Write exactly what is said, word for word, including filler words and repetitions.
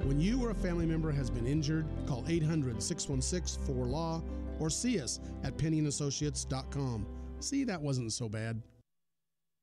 When you or a family member has been injured, call eight hundred, six one six, four L A W or see us at penny and associates dot com. See, that wasn't so bad.